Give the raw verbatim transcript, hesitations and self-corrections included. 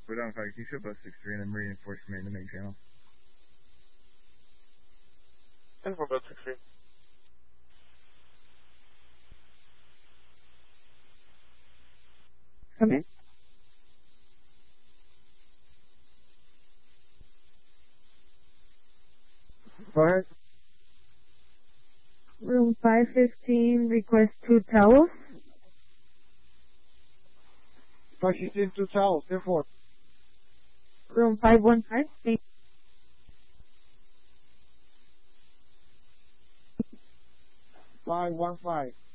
Put on five, can you show bus six three and then reinforce me in the main channel? ten four, bus six three. Come in. Go ahead. Room five fifteen, request two towels. five fifteen, two towels, ten four. Room five one five, thank five one five.